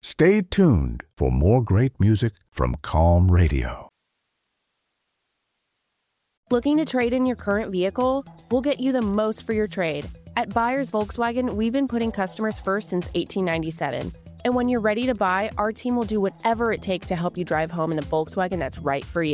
Stay tuned for more great music from Calm Radio. Looking to trade in your current vehicle? We'll get you the most for your trade. At Buyers Volkswagen, we've been putting customers first since 1897. And when you're ready to buy, our team will do whatever it takes to help you drive home in the Volkswagen that's right for you.